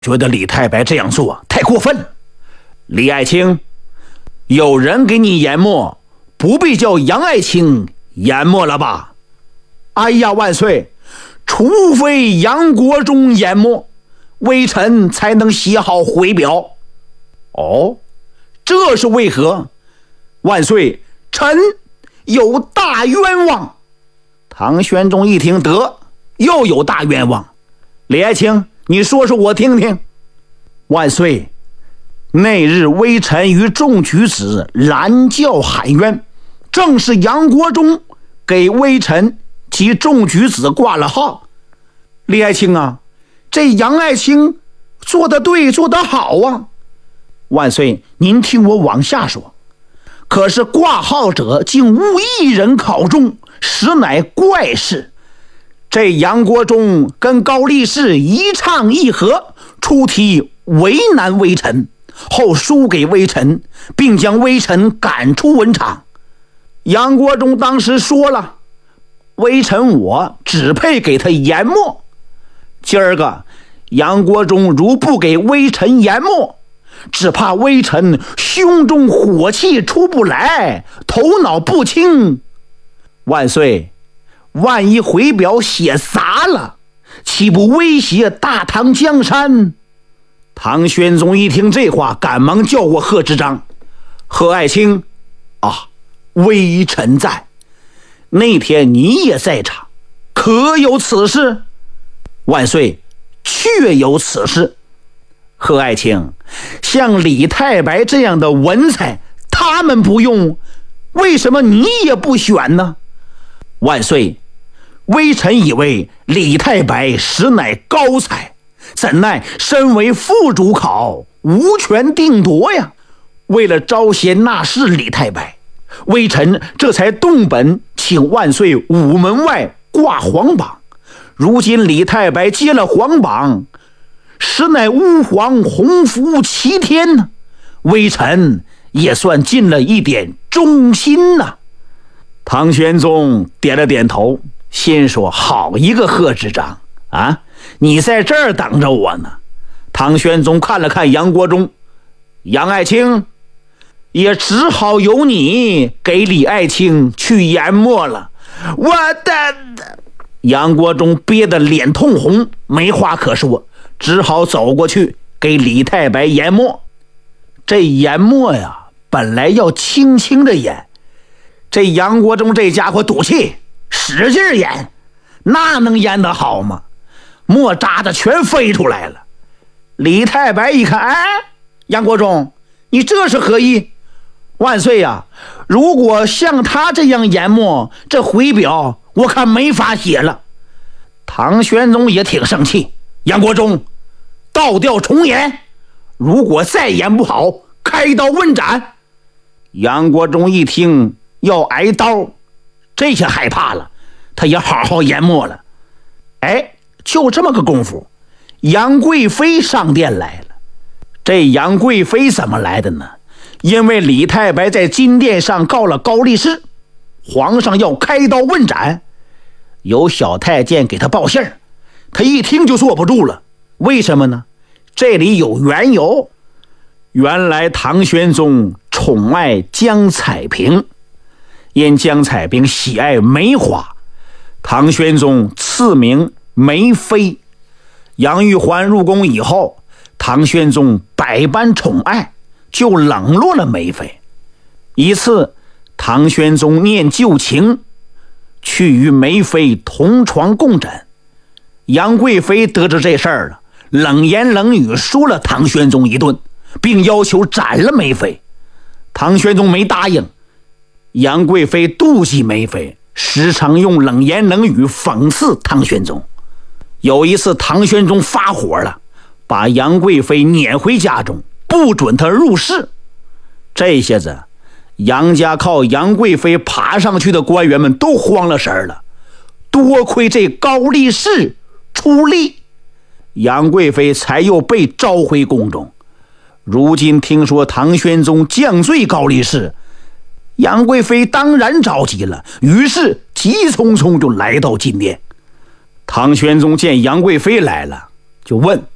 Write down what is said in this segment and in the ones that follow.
觉得李太白这样做太过分了。李爱卿，有人给你研墨，不必叫杨爱卿研墨了吧？哎呀，万岁，除非杨国忠研墨，微臣才能写好回表。哦，这是为何？万岁，臣有大冤枉。唐玄宗一听，得，又有大冤枉。李爱卿，你说说我听听。万岁，那日微臣与众举子拦轿喊冤，正是杨国忠给微臣及众举子挂了号。李爱卿啊，这杨爱卿做得对，做得好啊。万岁，您听我往下说。可是挂号者竟无一人考中，实乃怪事。这杨国忠跟高力士一唱一和，出题为难微臣，后输给微臣，并将微臣赶出文场。杨国忠当时说了，微臣我只配给他研墨。今儿个杨国忠如不给微臣研墨，只怕微臣胸中火气出不来，头脑不清。万岁，万一回表写砸了，岂不威胁大唐江山？唐玄宗一听这话，赶忙叫过贺知章。贺爱卿啊，微臣在。那天你也在场，可有此事？万岁，确有此事。贺爱卿，像李太白这样的文才，他们不用，为什么你也不选呢？万岁，微臣以为李太白实乃高才，怎奈身为副主考，无权定夺呀。为了招贤纳士李太白，微臣这才动本请万岁午门外挂皇榜。如今李太白接了皇榜，实乃乌皇鸿福齐天呢，微臣也算尽了一点忠心呐。唐玄宗点了点头，心说好一个贺知章啊，你在这儿等着我呢。唐玄宗看了看杨国忠，杨爱卿也只好由你给李爱卿去研墨了。我的杨国忠憋得脸通红，没话可说，只好走过去给李太白研墨。这研墨呀，本来要轻轻的研，这杨国忠这家伙赌气，使劲研，那能研得好吗？墨渣子全飞出来了。李太白一看，哎，杨国忠，你这是何意？万岁呀，如果像他这样研墨，这回表我看没法写了。唐玄宗也挺生气，杨国忠，倒调重研，如果再研不好，开刀问斩。杨国忠一听要挨刀，这下害怕了，他也好好研墨了。哎，就这么个功夫，杨贵妃上殿来了。这杨贵妃怎么来的呢？因为李太白在金殿上告了高力士，皇上要开刀问斩，有小太监给他报信儿，他一听就坐不住了。为什么呢？这里有缘由。原来唐玄宗宠爱江彩萍，因江彩萍喜爱梅花，唐玄宗赐名梅妃。杨玉环入宫以后，唐玄宗百般宠爱，就冷落了梅妃。一次唐玄宗念旧情，去与梅妃同床共枕。杨贵妃得知这事儿了，冷言冷语说了唐玄宗一顿，并要求斩了梅妃。唐玄宗没答应。杨贵妃妒忌梅妃，时常用冷言冷语讽刺唐玄宗。有一次唐玄宗发火了，把杨贵妃撵回家中，不准她入室。这下子杨家靠杨贵妃爬上去的官员们都慌了神了，多亏这高力士出力，杨贵妃才又被召回宫中。如今听说唐玄宗降罪高力士，杨贵妃当然着急了，于是急匆匆就来到金殿。唐玄宗见杨贵妃来了，就问：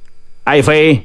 爱妃